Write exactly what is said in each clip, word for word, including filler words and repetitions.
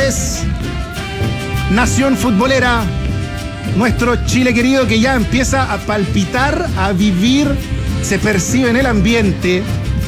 tardes, nación futbolera. Nuestro Chile querido que ya empieza a palpitar, a vivir, se percibe en el ambiente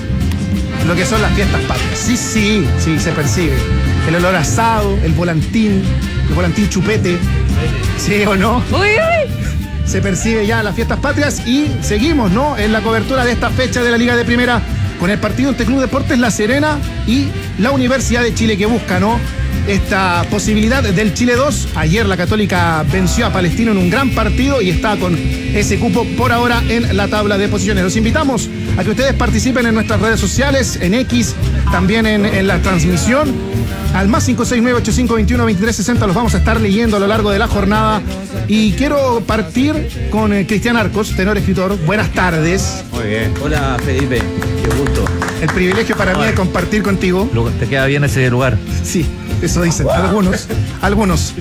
lo que son las fiestas patrias. Sí, sí, sí, se percibe. El olor a asado, el volantín, el volantín chupete. ¿Sí o no? Uy, uy. Se percibe ya las fiestas patrias y seguimos, ¿no?, en la cobertura de esta fecha de la Liga de Primera con el partido entre Club Deportes La Serena y la Universidad de Chile, que busca, ¿no?, esta posibilidad del Chile dos. Ayer la Católica venció a Palestino en un gran partido y está con ese cupo por ahora en la tabla de posiciones. Los invitamos a que ustedes participen en nuestras redes sociales, en X, también en, en la transmisión. Al más cinco seis nueve ocho cinco dos uno dos tres seis cero los vamos a estar leyendo a lo largo de la jornada. Y quiero partir con eh, Cristian Arcos, tenor escritor. Buenas tardes. Muy bien. Hola, Felipe. Qué gusto. El privilegio para mí de compartir contigo. ¿Te queda bien ese lugar? Sí, eso dicen algunos. Algunos.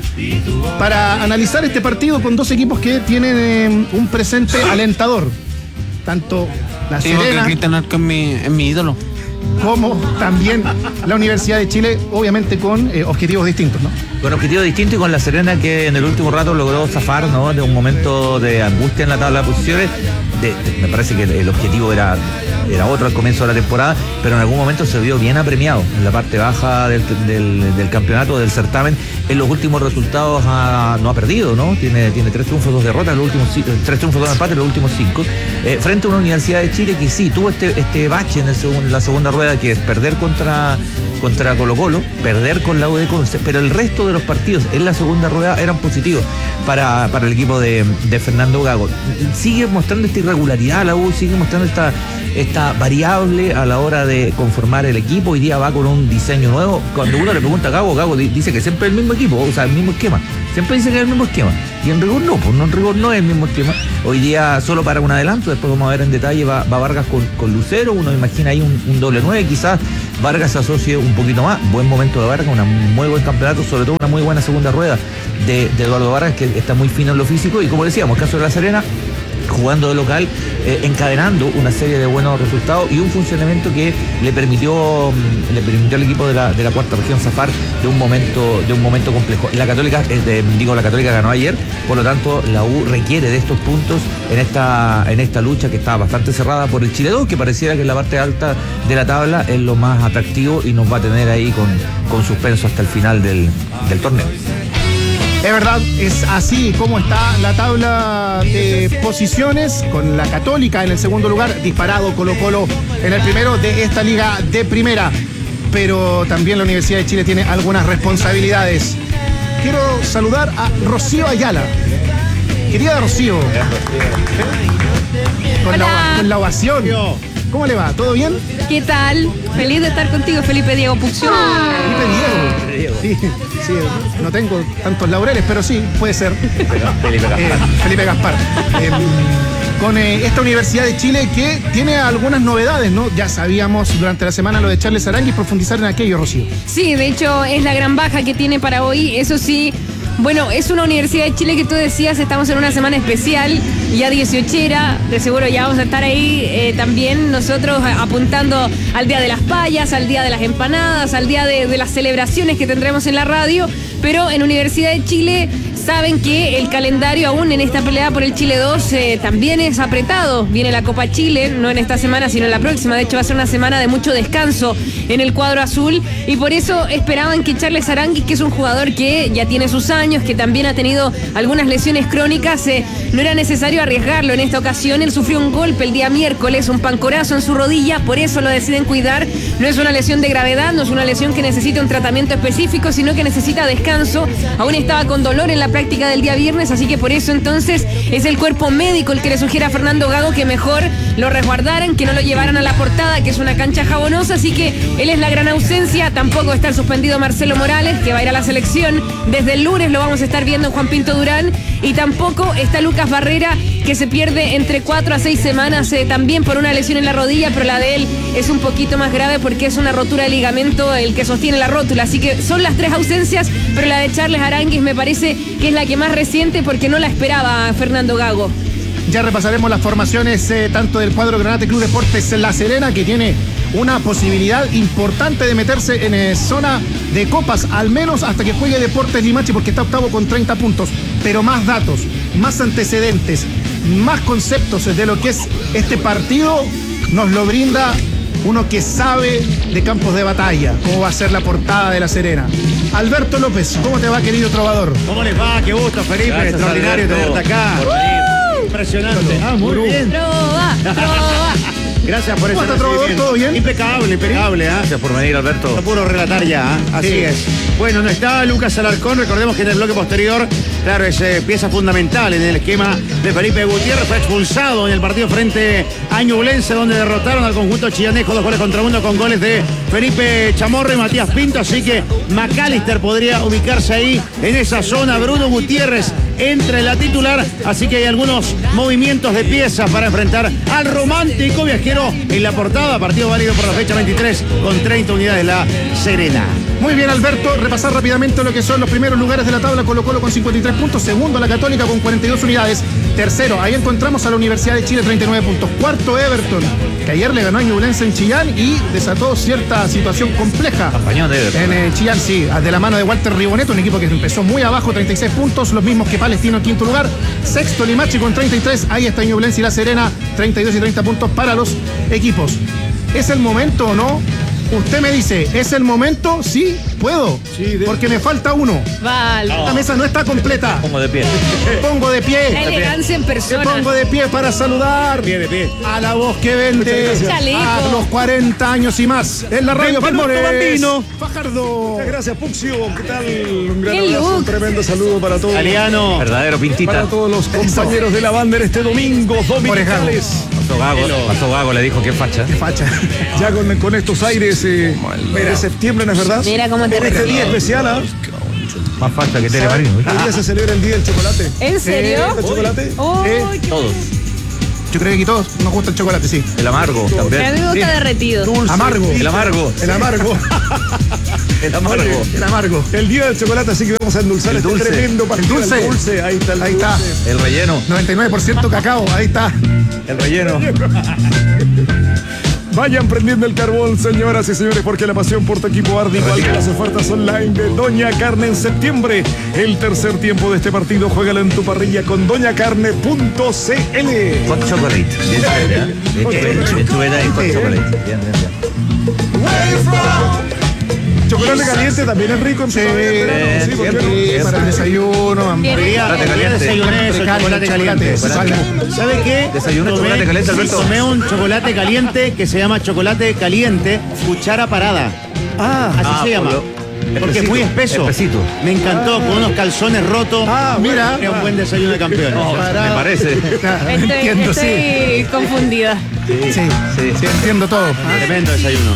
Para analizar este partido con dos equipos que tienen eh, un presente alentador. Tanto La Sí, porque Serena Cristian Arcos es mi, es mi ídolo. como también la Universidad de Chile, obviamente con eh, objetivos distintos, ¿no? Con objetivo distinto y con La Serena, que en el último rato logró zafar, ¿no?, de un momento de angustia en la tabla de posiciones. De, de, me parece que el objetivo era, era otro al comienzo de la temporada, pero en algún momento se vio bien apremiado en la parte baja del, del, del campeonato, del certamen. En los últimos resultados ha, no ha perdido, ¿no? Tiene, tiene tres triunfos, dos derrotas, en los últimos, tres triunfos, dos empates en los últimos cinco. Eh, frente a una Universidad de Chile que sí tuvo este, este bache en, el segun, en la segunda rueda, que es perder contra, contra Colo Colo, perder con la U de Conce, pero el resto de los partidos en la segunda rueda eran positivos para, para el equipo de, de Fernando Gago. Sigue mostrando esta irregularidad la U, sigue mostrando esta, esta variable a la hora de conformar el equipo. Hoy día va con un diseño nuevo. Cuando uno le pregunta a Gago, Gago dice que siempre es el mismo equipo, o sea, el mismo esquema. Siempre dice que es el mismo esquema. Y en rigor no, pues no, en rigor no es el mismo esquema. Hoy día solo para un adelanto, después vamos a ver en detalle, va, va Vargas con, con Lucero, uno imagina ahí un, un doble nueve, quizás Vargas se asocie un poquito más. Buen momento de Vargas, un muy buen campeonato, sobre todo una muy buena segunda rueda de, de Eduardo Vargas, que está muy fino en lo físico, y como decíamos, caso de La Serena, jugando de local, eh, encadenando una serie de buenos resultados y un funcionamiento que le permitió le permitió al equipo de la, de la cuarta región zafar de un momento de un momento complejo. La Católica, eh, de, digo, la Católica ganó ayer, por lo tanto la U requiere de estos puntos en esta en esta lucha que está bastante cerrada por el Chile dos, que pareciera que en la parte alta de la tabla es lo más atractivo y nos va a tener ahí con, con suspenso hasta el final del, del torneo. Es verdad, es así como está la tabla de posiciones, con la Católica en el segundo lugar, disparado Colo Colo en el primero de esta Liga de Primera. Pero también la Universidad de Chile tiene algunas responsabilidades. Quiero saludar a Rocío Ayala. Querida Rocío. Con la, con la ovación. ¿Cómo le va? ¿Todo bien? ¿Qué tal? Feliz de estar contigo, Felipe Diego Pucción. Felipe Diego. Sí, sí, no tengo tantos laureles, pero sí, puede ser. Felipe Gaspar. Eh, Felipe Gaspar. Eh, con eh, esta Universidad de Chile que tiene algunas novedades, ¿no? Ya sabíamos durante la semana lo de Charles Aránguiz, profundizar en aquello, Rocío. Sí, de hecho es la gran baja que tiene para hoy. Eso sí, bueno, es una Universidad de Chile que tú decías, estamos en una semana especial, ya dieciochera, de seguro ya vamos a estar ahí eh, también nosotros apuntando al Día de las Payas, al Día de las Empanadas, al Día de, de las celebraciones que tendremos en la radio, pero en Universidad de Chile saben que el calendario aún en esta pelea por el Chile dos eh, también es apretado. Viene la Copa Chile, no en esta semana, sino en la próxima. De hecho, va a ser una semana de mucho descanso en el cuadro azul. Y por eso esperaban que Charles Aránguiz, que es un jugador que ya tiene sus años, que también ha tenido algunas lesiones crónicas, eh, no era necesario arriesgarlo en esta ocasión. Él sufrió un golpe el día miércoles, un pancorazo en su rodilla, por eso lo deciden cuidar. No es una lesión de gravedad, no es una lesión que necesita un tratamiento específico, sino que necesita descanso. Aún estaba con dolor en la práctica del día viernes, así que por eso entonces es el cuerpo médico el que le sugiere a Fernando Gago que mejor lo resguardaran, que no lo llevaran a la Portada, que es una cancha jabonosa, así que él es la gran ausencia. Tampoco está el suspendido Marcelo Morales, que va a ir a la selección desde el lunes, lo vamos a estar viendo en Juan Pinto Durán, y tampoco está Lucas Barrera, que se pierde entre cuatro a seis semanas eh, también por una lesión en la rodilla, pero la de él es un poquito más grave porque es una rotura de ligamento el que sostiene la rótula, así que son las tres ausencias, pero la de Charles Aránguiz me parece que es la que más reciente porque no la esperaba Fernando Gago. Ya repasaremos las formaciones eh, tanto del cuadro Granate Club Deportes La Serena, que tiene una posibilidad importante de meterse en eh, zona de copas, al menos hasta que juegue Deportes Limache, porque está octavo con treinta puntos. Pero más datos, más antecedentes, más conceptos de lo que es este partido nos lo brinda uno que sabe de campos de batalla, cómo va a ser la portada de La Serena. Alberto López, ¿cómo te va, querido trovador? ¿Cómo les va? Qué gusto, Felipe. Gracias, extraordinario Alberto, tenerte acá. por venir. Impresionante. Ah, muy bien. Trova, trova. Gracias por ¿Cómo ese está, trovador? recibimiento. ¿Todo bien? Impecable, impecable. ¿ah? Gracias por venir, Alberto. No puedo relatar ya, ¿ah? Así Sí. es. Bueno, no está Lucas Alarcón. Recordemos que en el bloque posterior, claro, es eh, pieza fundamental en el esquema de Felipe Gutiérrez. Fue expulsado en el partido frente a Ñublense, donde derrotaron al conjunto chillanejo, dos goles contra uno, con goles de Felipe Chamorro y Matías Pinto. Así que McAllister podría ubicarse ahí en esa zona. Bruno Gutiérrez entra en la titular. Así que hay algunos movimientos de piezas para enfrentar al romántico viajero en la portada. Partido válido por la fecha veintitrés con treinta unidades La Serena. Muy bien, Alberto, repasar rápidamente lo que son los primeros lugares de la tabla. Colo Colo con cincuenta y tres puntos, segundo la Católica con cuarenta y dos unidades, tercero, ahí encontramos a la Universidad de Chile, treinta y nueve puntos, cuarto Everton, que ayer le ganó a Ñublense en Chillán y desató cierta situación compleja Campañón de Everton. en eh, Chillán, sí, de la mano de Walter Riboneto, un equipo que empezó muy abajo, treinta y seis puntos, los mismos que Palestino en quinto lugar, sexto Limache con treinta y tres, ahí está Ñublense y La Serena, treinta y dos y treinta puntos para los equipos. ¿Es el momento o no? Usted me dice, ¿es el momento? Sí, puedo. Sí, de- Porque me falta uno. Val. La mesa no está completa. Pongo de pie. Me pongo de La pie. elegancia en Me persona. pongo de pie para saludar Pie de pie. a la voz que vende Chaleco. a los cuarenta años y más. En la radio Benvenuto, Palmores. bambino. Fajardo. Muchas gracias, Puxio. ¿Qué tal? Un gran Qué abrazo, un look. tremendo saludo para todos. Italiano. Verdadero pintita. Para todos los compañeros de la banda en este domingo dominicales. Pasó Gago, pasó Gago, le dijo que facha. Qué facha. Ya con, con estos aires eh, de septiembre, ¿no es verdad? Mira cómo te En este día especial, ¿ah? Más facha que Telemarino. Hoy día se celebra el Día del Chocolate. ¿En serio? ¿El chocolate? Oh, Eh, qué- Todos. Yo creo que aquí todos nos gusta el chocolate, sí. El amargo a mí también. me gusta Sí. derretido. Dulce. Amargo. El amargo. El amargo. El amargo. El amargo. El Día del Chocolate, así que vamos a endulzar El este dulce. tremendo partido. El dulce. dulce. Ahí está el Ahí dulce. está. El relleno. noventa y nueve por ciento cacao, ahí está. El relleno. Vayan prendiendo el carbón, señoras y señores, porque la pasión por tu equipo arde igual que las ofertas online de Doña Carne en septiembre. El tercer tiempo de este partido, juégalo en tu parrilla con doña carne punto c l. Hot chocolate. Bien, bien, bien. Bien, bien, chuleta y hot chocolate. Bien, bien, bien. Chocolate caliente también es rico en Sí, primavera, en verano, sí, ¿por qué no? sí, para el desayuno. Bien. Hoy día, Chocolate hoy día caliente. desayuné eso, Chocolate chocolate caliente. caliente. ¿Sabe qué? Desayuno Tomé- chocolate caliente, sí, Alberto. Tomé un chocolate caliente que se llama chocolate caliente, cuchara parada. Ah, Así Ah, se llama. por lo- Porque es muy espeso. Espesito. Me encantó, con unos calzones rotos. Ah, mira. Era un buen desayuno de campeones. No, me Parado. parece. Claro, Estoy, entiendo, estoy confundida. sí. Sí, sí, entiendo todo. Tremendo desayuno.